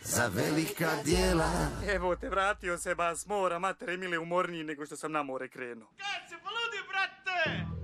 za velika djela. Evo te, vratio se ba s mora, matere mile, umorniji nego što sam na more krenuo. Kad se poludi, brate!